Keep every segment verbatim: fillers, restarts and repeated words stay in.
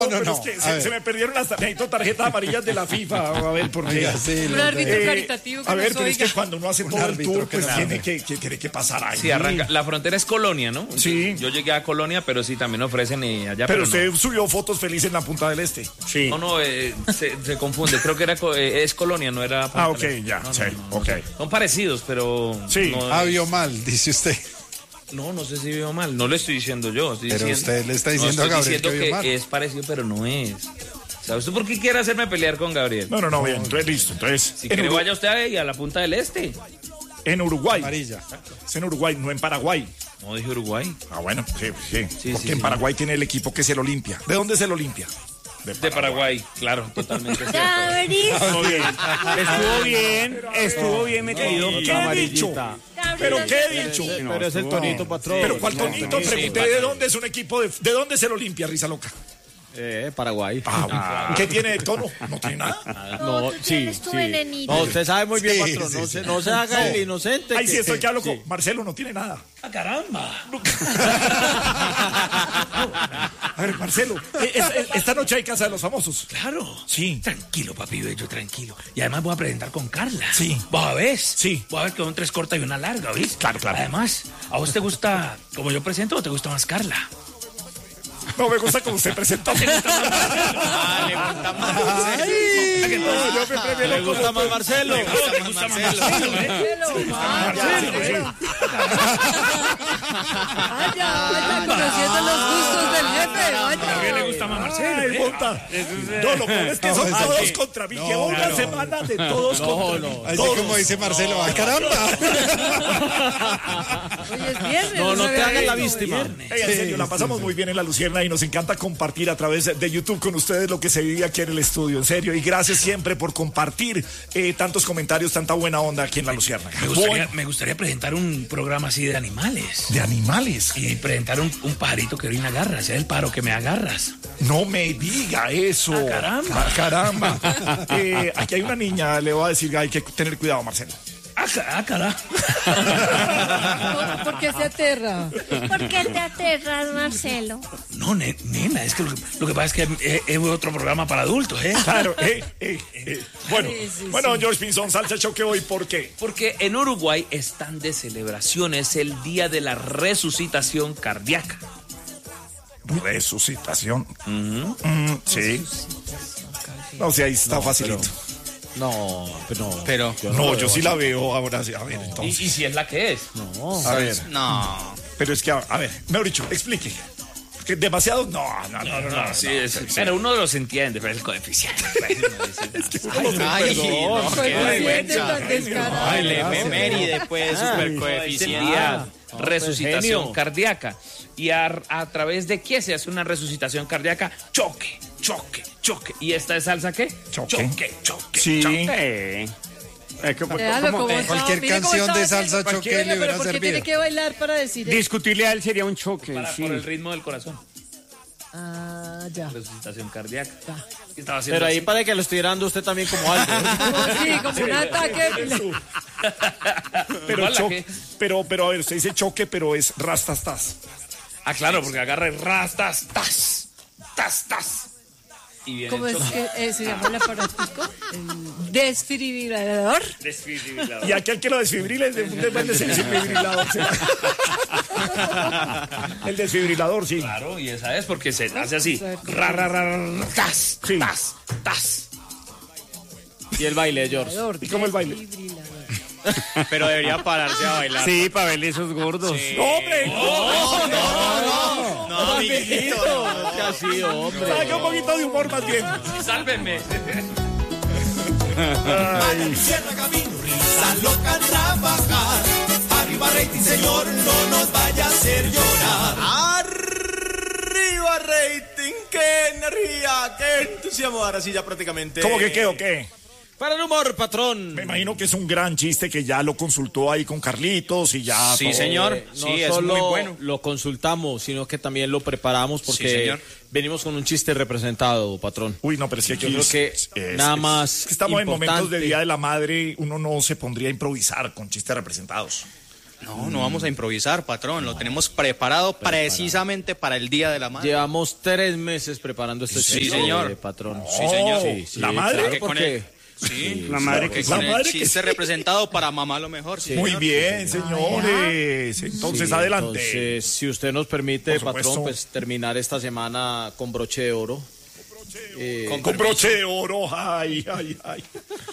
No, no, pero no. es que A se, ver. se me perdieron las necesito tarjetas amarillas de la FIFA. A ver, ¿por qué? Oiga, sí, Un lo- árbitro Eh, caritativo que a ver, nos pero es que oiga. cuando uno hace Un todo el árbitro tour, que pues nos tiene hable. que, que, tiene que pasar ahí. Sí, arranca. La frontera es Colonia, ¿no? Sí. Yo llegué a Colonia, pero sí, también ofrecen eh, allá. Pero no. usted subió fotos felices en la Punta del Este. Sí. No, no, eh, se, se confunde. Creo que era co- eh, es Colonia, no era. Ah, ok, Punta del Este. ya, No, no, sí, no, no, ok. Son parecidos, pero. Sí. No, Ah, vio mal, dice usted. no, no sé si vio mal. No lo estoy diciendo yo. Estoy Pero diciendo- usted le está no, diciendo a estoy Gabriel diciendo que vio mal. es parecido, pero no es. ¿Sabes tú por qué quiere hacerme pelear con Gabriel? No, no, no, bien, entonces listo. Entonces, Si en, quiere, Uru- vaya usted ahí a la Punta del Este. en Uruguay. Amarilla. Es en Uruguay, no en Paraguay. No, dije Uruguay. Ah, bueno, sí, sí. Sí, porque sí, en sí. Paraguay tiene el equipo que es el Olimpia. ¿De dónde es el Olimpia? De Paraguay, claro, totalmente cierto. Estuvo bien. Estuvo bien, estuvo bien metido. ¿Qué he dicho? ¿Pero qué he dicho? Pero es el tonito, patrón. ¿Pero cuál tonito? sí, Pregunté sí, de dónde es un equipo de... ¿De dónde es el Olimpia, Risa Loca? Eh, Paraguay. Ah, ¿qué tiene de tono? No tiene nada. No, sí, sí. No, usted sabe muy bien, Sí, patrón. sí, no, sí. se, no se haga el inocente. Ay, que- sí, estoy que hablo sí. con Marcelo, no tiene nada. ¡Ah, caramba! A ver, Marcelo, eh, es- es- esta noche hay Casa de los Famosos. Claro. Sí. Tranquilo, papi bello, tranquilo. Y además voy a presentar con Carla. Sí. ¿Vos a ver? Sí. Voy a ver que son tres cortas y una larga, ¿viste? Claro, claro. Además, ¿a vos te gusta como yo presento o te gusta más Carla? No me gusta como usted presentó. Ah, le gusta más. Ay, no, yo me premio ¿Le loco. gusta más Marcelo? ¿Te gusta más Marcelo, eh? Vaya, vaya, conociendo los gustos del jefe. A Gabriel le Vaya. gusta más Marcelo, Ay, ¿eh? puta. No, lo peor es que son No, todos sí. contra mí. No, Llevo una claro. semana de todos contra mí. Así Todos. como dice Marcelo, ¡ay, caramba! Hoy es viernes. No, no te sabía hagas la eso. víctima. Ey, en serio, la pasamos muy bien en La Lucierna y nos encanta compartir a través de YouTube con ustedes lo que se vive aquí en el estudio, en serio. Y gracias siempre por compartir eh, tantos comentarios, tanta buena onda aquí en La Lucierna. Me gustaría, Bueno, me gustaría presentar un programa así de animales. de animales. Y presentar un, un pajarito que orina agarras. Es el paro que me agarras. No me diga eso. Ah, caramba. Ah, caramba. Eh, aquí hay una niña, le voy a decir que hay que tener cuidado, Marcelo. Ah, ca- ah, cara. ¿Por qué se aterra? ¿Por qué te aterras, Marcelo? No, ne- nena, es que lo, que lo que pasa es que es, es otro programa para adultos, ¿eh? Claro, eh, eh, eh. Bueno, Sí, sí, bueno, George Pinzón, salsa choque hoy, ¿por qué? Porque en Uruguay están de celebración, es el día de la resucitación cardíaca. Resucitación. Mm, sí. No sé, ahí está facilito. No, pero no. Pero, No, yo sí la veo ahora sí. A ver, Y, entonces. y si es la que es. A ver, no. pero es que, a, a ver, mejor dicho, explique. Que demasiado. No, no, no, no. no, Sí, no, es- sí, sí. pero uno los entiende, pero es el coeficiente. Ay, no, Pues qué no siente vergüenza. tan descarado. Ay, le efeméride, pues, super Es el coeficiente. día Ah, resucitación genio. cardíaca. ¿Y a, a través de qué se hace una resucitación cardíaca? Choque, choque, choque. ¿Y esta es salsa qué? Choque. choque, choque. Sí. Eh, es que, Véalo cómo estaba, Cualquier mire cómo canción estaba de salsa haciendo. choque le Pero hubiera ¿por qué servido. tiene que bailar para decir eso? discutirle a él sería un choque. Para- sí. Por el ritmo del corazón. Ah, ya. Resucitación cardíaca. Ya. ¿Qué estaba haciendo Pero ahí así? para que lo estuviera dando usted también como algo. ¿eh? Como sí, como un ataque. Pero, Igual la choque, que- pero, pero, a ver, usted dice choque, pero es rastastas. Ah, claro, porque agarra el rastas, tas, tas, tas. Y viene ¿Cómo el es choque. que eh, se llama el aparatico? El desfibrilador. Desfibrilador. Y aquel que lo desfibrile es de un desfibrilador. ¿sí? El desfibrilador, sí. Claro, y esa es porque se hace así. Ra, ra, ra, ra, tas, Sí. tas, tas. Y el baile, George. ¿Y cómo el baile? Desfibrilador. Pero debería pararse a bailar. Sí, para verle esos gordos. ¡No, hombre! ¡No! No, amiguito. No, que así, hombre. Saque un poquito de humor más bien. Sálvenme. Cierra camino, risa loca trabajar. Arriba rating, señor, no nos vaya a hacer llorar. Arriba rating, qué energía, qué entusiasmo. Ahora sí ya prácticamente. ¿Cómo que qué o qué? Para el humor, patrón. Me imagino que es un gran chiste que ya lo consultó ahí con Carlitos y ya. Sí, todo. señor. Eh, no Sí, es solo muy bueno. lo consultamos, sino que también lo preparamos porque Sí, señor. venimos con un chiste representado, patrón. Uy, no, pero es que aquí Yo creo es- que es- nada es- más es que estamos en momentos de importante. Día de la Madre, uno no se pondría a improvisar con chistes representados. No, no vamos a improvisar, patrón. Lo tenemos preparado, preparado. precisamente para el Día de la Madre. Llevamos tres meses preparando este Sí, chiste, señor. patrón. Sí, señor. Sí, sí, ¿La madre? claro, Que con porque... el- Sí, Sí, la madre claro, que sí. con La el madre que- chiste representado para mamá lo mejor. Sí, Muy señor. bien, señores. Entonces, Sí, adelante. Entonces, si usted nos permite, Por supuesto. patrón, pues terminar esta semana con broche de oro. Eh, Con Con broche de oro. Ay, ay, ay.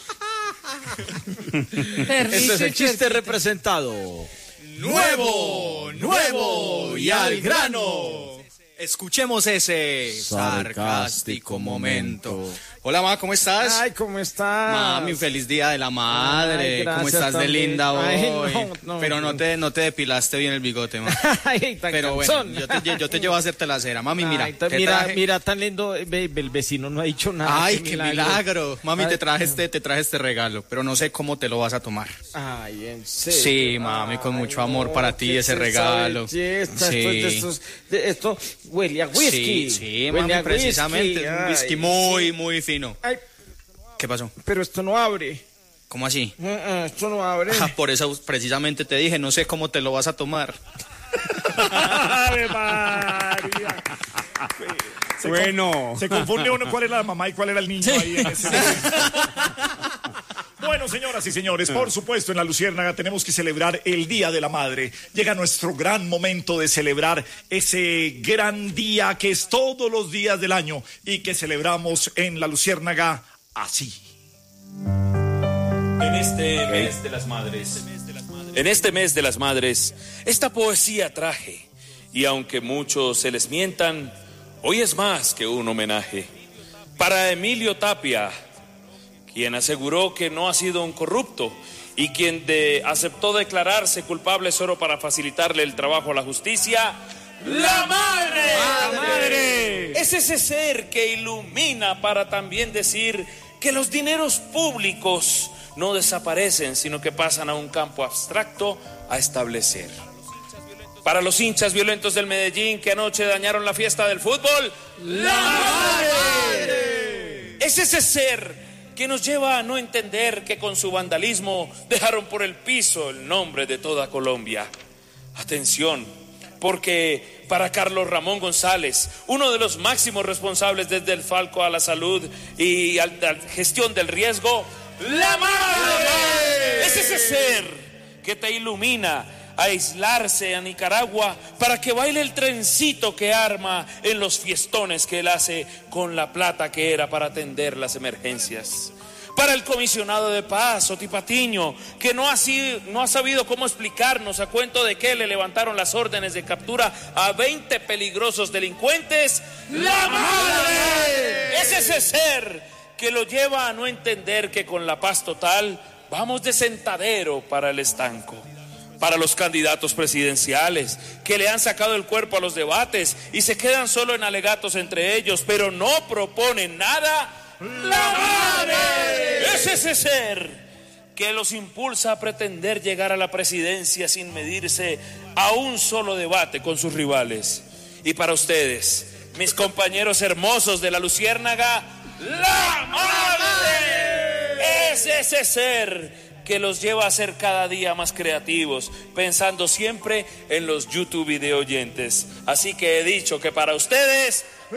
este es el chiste representado. Nuevo, nuevo y al grano. Escuchemos ese sarcástico momento. Hola, ma, ¿cómo estás? Ay, ¿cómo estás? Mami, feliz día de la madre. Ay, ¿Cómo gracias estás de también. linda hoy? Ay, no, no, Pero no no. te, no te depilaste bien el bigote, ma. Ay, tan Pero bueno, cansón. yo te, yo te llevo a hacerte la cera. Mami, mira. Ay, ta- te mira, traje- mira, tan lindo. Ve, el vecino no ha dicho nada. Ay, qué milagro. Mami, Ay, te traje este, te traje este regalo, pero no sé cómo te lo vas a tomar. Ay, en serio. Sí, mami, con mucho amor no, para ti ¿qué ese es esa regalo. belleza? Sí. Esto, es de estos- de- esto huele a whisky. Sí, sí, Huele mami, a precisamente. whisky. Un Ay, whisky muy, muy fino. Ay, ¿Qué pasó? pero esto no abre. ¿Cómo así? Mm, mm, Esto no abre. Ah, por eso precisamente te dije, no sé cómo te lo vas a tomar. Ave María. Se Bueno. con- se confunde uno cuál era la mamá y cuál era el niño ahí en ese momento. Bueno, señoras y señores, por supuesto, en La Luciérnaga tenemos que celebrar el Día de la Madre. Llega nuestro gran momento de celebrar ese gran día que es todos los días del año y que celebramos en La Luciérnaga así. En este mes de las madres, en este mes de las madres, esta poesía traje, y aunque muchos se les mientan, hoy es más que un homenaje. Para Emilio Tapia, quien aseguró que no ha sido un corrupto y quien de, aceptó declararse culpable solo para facilitarle el trabajo a la justicia, ¡la madre! ¡La madre! Es ese ser que ilumina para también decir que los dineros públicos no desaparecen, sino que pasan a un campo abstracto a establecer. Para los hinchas violentos del Medellín que anoche dañaron la fiesta del fútbol, ¡la madre! Es ese ser que nos lleva a no entender que con su vandalismo dejaron por el piso el nombre de toda Colombia. Atención, porque para Carlos Ramón González, uno de los máximos responsables desde el Falco a la salud y a la gestión del riesgo, ¡la madre! Es ese ser que te ilumina a aislarse a Nicaragua para que baile el trencito que arma en los fiestones que él hace con la plata que era para atender las emergencias. Para el comisionado de paz, Oti Patiño, que no ha, sido, no ha sabido cómo explicarnos a cuento de que le levantaron las órdenes de captura a veinte peligrosos delincuentes, ¡la madre! Es ese ser que lo lleva a no entender que con la paz total vamos de sentadero para el estanco. Para los candidatos presidenciales que le han sacado el cuerpo a los debates y se quedan solo en alegatos entre ellos, pero no proponen nada, ¡la madre! Es ese ser que los impulsa a pretender llegar a la presidencia sin medirse a un solo debate con sus rivales. Y para ustedes, mis compañeros hermosos de La Luciérnaga, ¡la madre! Es ese ser que los lleva a ser cada día más creativos, pensando siempre en los YouTube video oyentes. Así que he dicho que para ustedes,